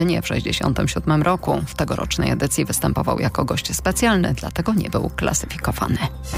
Nie w 1967 roku. W tegorocznej edycji występował jako gość specjalny, dlatego nie był klasyfikowany.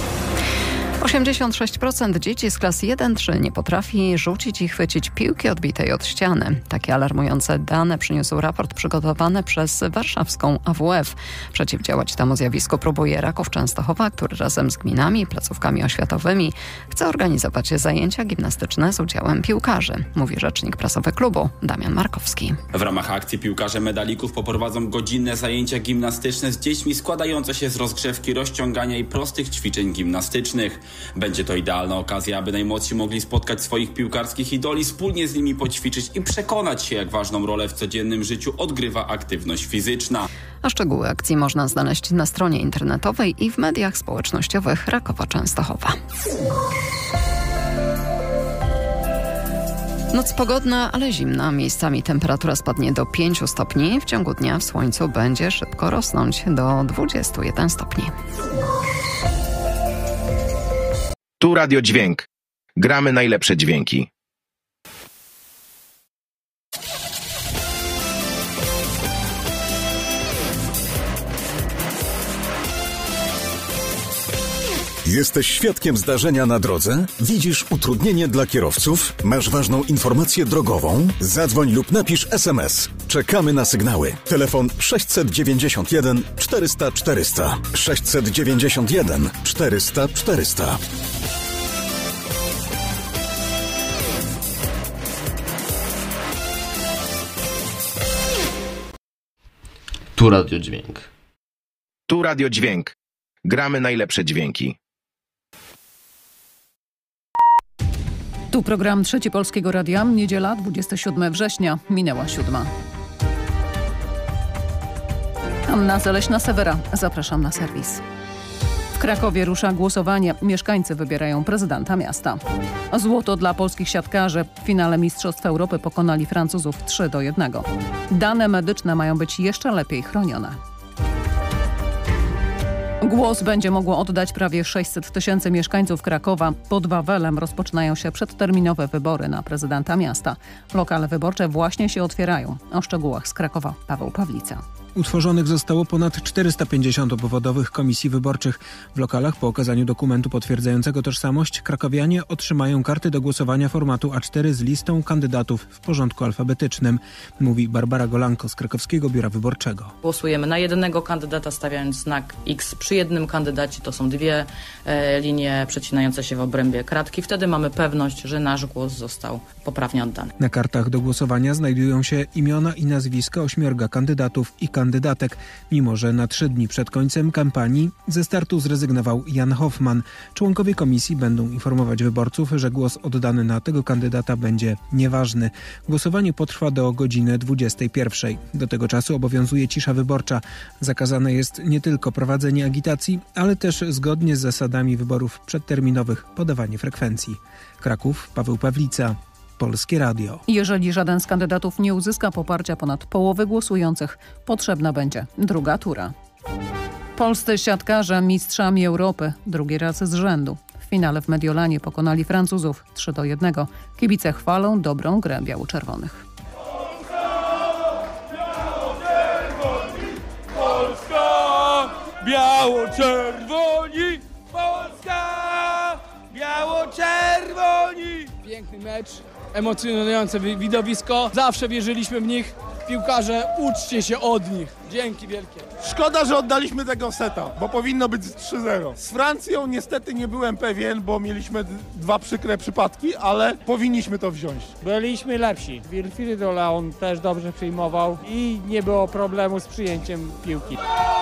86% dzieci z klas 1-3 nie potrafi rzucić i chwycić piłki odbitej od ściany. Takie alarmujące dane przyniósł raport przygotowany przez warszawską AWF. Przeciwdziałać temu zjawisku próbuje Raków Częstochowa, który razem z gminami i placówkami oświatowymi chce organizować zajęcia gimnastyczne z udziałem piłkarzy, mówi rzecznik prasowy klubu Damian Markowski. W ramach akcji piłkarze medalików poprowadzą godzinne zajęcia gimnastyczne z dziećmi składające się z rozgrzewki, rozciągania i prostych ćwiczeń gimnastycznych. Będzie to idealna okazja, aby najmłodsi mogli spotkać swoich piłkarskich idoli, wspólnie z nimi poćwiczyć i przekonać się, jak ważną rolę w codziennym życiu odgrywa aktywność fizyczna. A szczegóły akcji można znaleźć na stronie internetowej i w mediach społecznościowych Rakowa Częstochowa. Noc pogodna, ale zimna. Miejscami temperatura spadnie do 5 stopni. W ciągu dnia w słońcu będzie szybko rosnąć do 21 stopni. Tu Radio Dźwięk. Gramy najlepsze dźwięki. Jesteś świadkiem zdarzenia na drodze? Widzisz utrudnienie dla kierowców? Masz ważną informację drogową? Zadzwoń lub napisz SMS. Czekamy na sygnały. Telefon 691 400 400. 691 400 400. Tu Radio Dźwięk. Tu Radio Dźwięk. Gramy najlepsze dźwięki. Tu program Trzeci Polskiego Radia. Niedziela, 27 września. Minęła 7. Anna Zaleśna-Sewera. Zapraszam na serwis. W Krakowie rusza głosowanie. Mieszkańcy wybierają prezydenta miasta. Złoto dla polskich siatkarzy. W finale Mistrzostw Europy pokonali Francuzów 3-1. Dane medyczne mają być jeszcze lepiej chronione. Głos będzie mogło oddać prawie 600 000 mieszkańców Krakowa. Pod Wawelem rozpoczynają się przedterminowe wybory na prezydenta miasta. Lokale wyborcze właśnie się otwierają. O szczegółach z Krakowa Paweł Pawlica. Utworzonych zostało ponad 450 obwodowych komisji wyborczych. W lokalach po okazaniu dokumentu potwierdzającego tożsamość krakowianie otrzymają karty do głosowania formatu A4 z listą kandydatów w porządku alfabetycznym, mówi Barbara Golanko z Krakowskiego Biura Wyborczego. Głosujemy na jednego kandydata, stawiając znak X. Przy jednym kandydacie to są dwie linie przecinające się w obrębie kratki. Wtedy mamy pewność, że nasz głos został poprawnie oddany. Na kartach do głosowania znajdują się imiona i nazwiska 8 kandydatów i kandydatek, mimo że na 3 dni przed końcem kampanii ze startu zrezygnował Jan Hoffman. Członkowie komisji będą informować wyborców, że głos oddany na tego kandydata będzie nieważny. Głosowanie potrwa do godziny 21. Do tego czasu obowiązuje cisza wyborcza. Zakazane jest nie tylko prowadzenie agitacji, ale też zgodnie z zasadami wyborów przedterminowych podawanie frekwencji. Kraków, Paweł Pawlica. Polskie Radio. Jeżeli żaden z kandydatów nie uzyska poparcia ponad połowy głosujących, potrzebna będzie druga tura. Polscy siatkarze mistrzami Europy drugi raz z rzędu. W finale w Mediolanie pokonali Francuzów 3-1. Kibice chwalą dobrą grę biało-czerwonych. Polska, biało-czerwoni, Polska, biało-czerwoni. Piękny mecz, emocjonujące widowisko. Zawsze wierzyliśmy w nich. Piłkarze, uczcie się od nich. Dzięki wielkie. Szkoda, że oddaliśmy tego seta, bo powinno być 3-0. Z Francją niestety nie byłem pewien, bo mieliśmy 2 przykre przypadki, ale powinniśmy to wziąć. Byliśmy lepsi. Wilfried Leon też dobrze przyjmował i nie było problemu z przyjęciem piłki.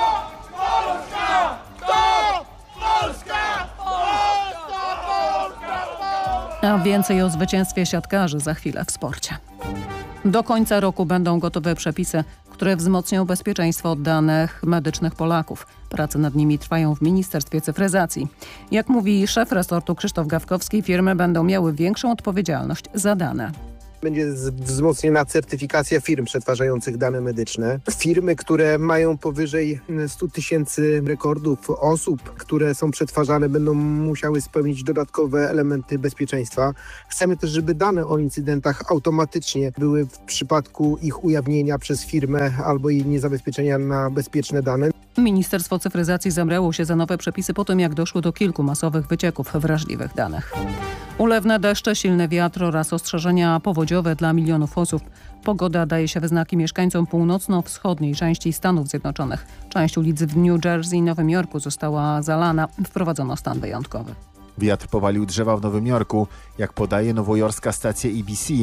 A więcej o zwycięstwie siatkarzy za chwilę w sporcie. Do końca roku będą gotowe przepisy, które wzmocnią bezpieczeństwo danych medycznych Polaków. Prace nad nimi trwają w Ministerstwie Cyfryzacji. Jak mówi szef resortu Krzysztof Gawkowski, firmy będą miały większą odpowiedzialność za dane. Będzie wzmocniona certyfikacja firm przetwarzających dane medyczne. Firmy, które mają powyżej 100 000 rekordów osób, które są przetwarzane, będą musiały spełnić dodatkowe elementy bezpieczeństwa. Chcemy też, żeby dane o incydentach automatycznie były w przypadku ich ujawnienia przez firmę albo jej niezabezpieczenia na bezpieczne dane. Ministerstwo Cyfryzacji zabrało się za nowe przepisy po tym, jak doszło do kilku masowych wycieków wrażliwych danych. Ulewne deszcze, silny wiatr oraz ostrzeżenia powodziowe dla milionów osób. Pogoda daje się we znaki mieszkańcom północno-wschodniej części Stanów Zjednoczonych. Część ulic w New Jersey i Nowym Jorku została zalana. Wprowadzono stan wyjątkowy. Wiatr powalił drzewa w Nowym Jorku. Jak podaje nowojorska stacja ABC,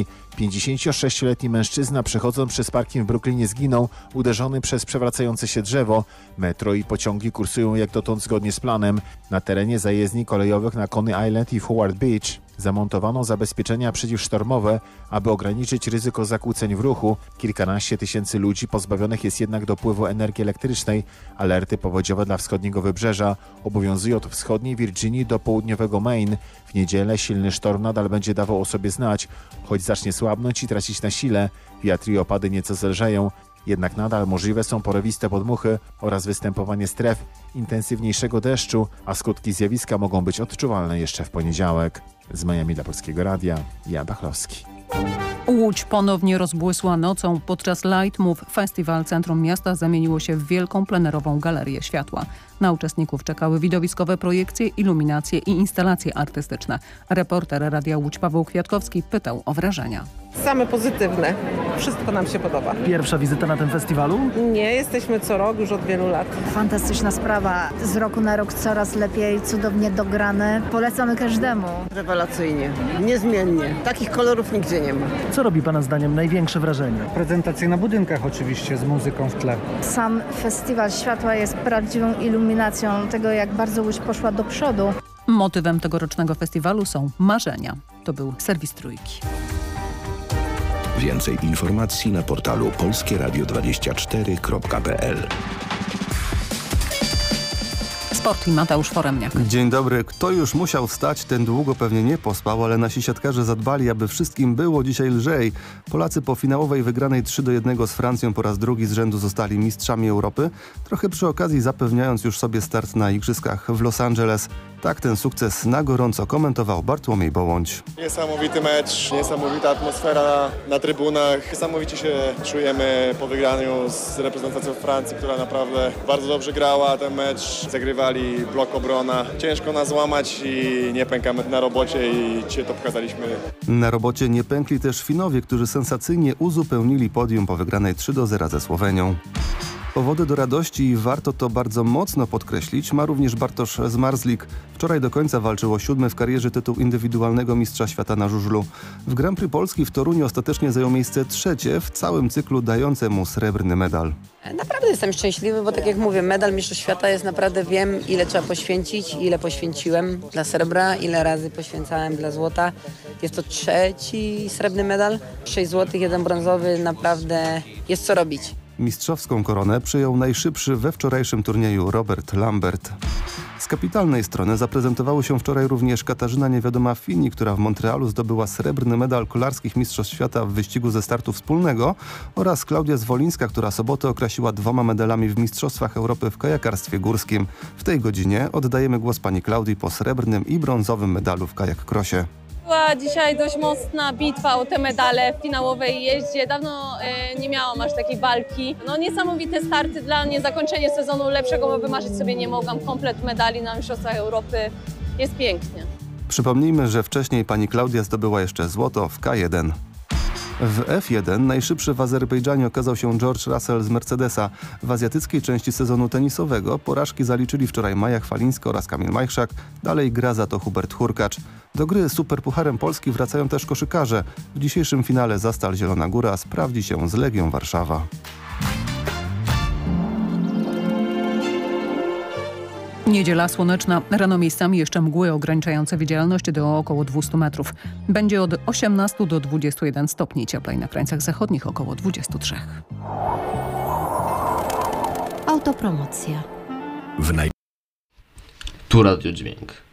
56-letni mężczyzna przechodząc przez parking w Brooklynie zginął, uderzony przez przewracające się drzewo. Metro i pociągi kursują jak dotąd zgodnie z planem. Na terenie zajezdni kolejowych na Coney Island i Howard Beach zamontowano zabezpieczenia przeciwsztormowe, aby ograniczyć ryzyko zakłóceń w ruchu. Kilkanaście tysięcy ludzi pozbawionych jest jednak dopływu energii elektrycznej. Alerty powodziowe dla wschodniego wybrzeża obowiązują od wschodniej Virginii do południowego Maine. W niedzielę silny sztorm nadal będzie dawał o sobie znać, choć zacznie słabnąć i tracić na sile. Wiatry i opady nieco zelżeją. Jednak nadal możliwe są porywiste podmuchy oraz występowanie stref intensywniejszego deszczu, a skutki zjawiska mogą być odczuwalne jeszcze w poniedziałek. Z Miami dla Polskiego Radia, Jan Bachlowski. Łódź ponownie rozbłysła nocą. Podczas Light Move Festival centrum miasta zamieniło się w wielką plenerową galerię światła. Na uczestników czekały widowiskowe projekcje, iluminacje i instalacje artystyczne. Reporter Radia Łódź Paweł Kwiatkowski pytał o wrażenia. Same pozytywne. Wszystko nam się podoba. Pierwsza wizyta na tym festiwalu? Nie, jesteśmy co rok, już od wielu lat. Fantastyczna sprawa. Z roku na rok coraz lepiej, cudownie dograne. Polecamy każdemu. Rewelacyjnie, niezmiennie. Takich kolorów nigdzie nie ma. Co robi Pana zdaniem największe wrażenie? Prezentacje na budynkach oczywiście z muzyką w tle. Sam festiwal światła jest prawdziwą iluminacją tego, jak bardzo Łódź poszła do przodu. Motywem tegorocznego festiwalu są marzenia. To był serwis Trójki. Więcej informacji na portalu polskieradio24.pl. Sport i Mateusz Foremniak. Dzień dobry. Kto już musiał wstać, ten długo pewnie nie pospał, ale nasi siatkarze zadbali, aby wszystkim było dzisiaj lżej. Polacy po finałowej wygranej 3-1 z Francją po raz drugi z rzędu zostali mistrzami Europy, trochę przy okazji zapewniając już sobie start na igrzyskach w Los Angeles. Tak ten sukces na gorąco komentował Bartłomiej Bołądź. Niesamowity mecz, niesamowita atmosfera na trybunach. Niesamowicie się czujemy po wygraniu z reprezentacją Francji, która naprawdę bardzo dobrze grała ten mecz. Zagrywali blok obrona. Ciężko nas złamać i nie pękamy na robocie i dzisiaj to pokazaliśmy. Na robocie nie pękli też Finowie, którzy sensacyjnie uzupełnili podium po wygranej 3-0 ze Słowenią. Powody do radości i warto to bardzo mocno podkreślić ma również Bartosz Zmarzlik. Wczoraj do końca walczył o 7. w karierze tytuł indywidualnego mistrza świata na żużlu. W Grand Prix Polski w Toruniu ostatecznie zajął miejsce 3. w całym cyklu dające mu srebrny medal. Naprawdę jestem szczęśliwy, bo tak jak mówię, medal mistrza świata jest naprawdę, wiem ile trzeba poświęcić, ile poświęciłem dla srebra, ile razy poświęcałem dla złota. Jest to 3. srebrny medal, 6 złotych, 1 brązowy, naprawdę jest co robić. Mistrzowską koronę przyjął najszybszy we wczorajszym turnieju Robert Lambert. Z kapitalnej strony zaprezentowały się wczoraj również Katarzyna Niewiadoma-Fini, która w Montrealu zdobyła srebrny medal kolarskich mistrzostw świata w wyścigu ze startu wspólnego, oraz Klaudia Zwolińska, która sobotę okrasiła 2 medalami w Mistrzostwach Europy w kajakarstwie górskim. W tej godzinie oddajemy głos pani Klaudii po srebrnym i brązowym medalu w kajak-krosie. Była dzisiaj dość mocna bitwa o te medale w finałowej jeździe. Dawno nie miałam aż takiej walki. No niesamowite starty dla mnie, zakończenie sezonu lepszego wymarzyć sobie nie mogłam. Komplet medali na Mistrzostwach Europy. Jest pięknie. Przypomnijmy, że wcześniej pani Klaudia zdobyła jeszcze złoto w K1. W F1 najszybszy w Azerbejdżanie okazał się George Russell z Mercedesa. W azjatyckiej części sezonu tenisowego porażki zaliczyli wczoraj Maja Chwalińska oraz Kamil Majchrzak. Dalej gra za to Hubert Hurkacz. Do gry z Superpucharem Polski wracają też koszykarze. W dzisiejszym finale Zastal Zielona Góra sprawdzi się z Legią Warszawa. Niedziela słoneczna, rano miejscami jeszcze mgły ograniczające widzialność do około 200 metrów. Będzie od 18 do 21 stopni, cieplej na krańcach zachodnich około 23. Autopromocja. Tu Radio Dźwięk.